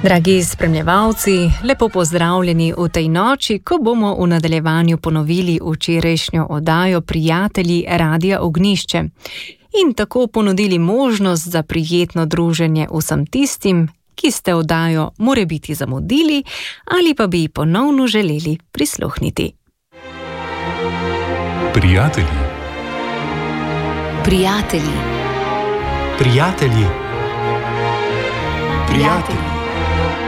Dragi spremljevalci, lepo pozdravljeni v tej noči, ko bomo v nadaljevanju ponovili včerajšnjo oddajo Prijatelji Radia Ognjišče in tako ponudili možnost za prijetno druženje vsem tistim, ki ste oddajo morebiti zamudili ali pa bi ji ponovno želeli prisluhniti. Prijatelji. Prijatelji. Prijatelji. Prijatelji.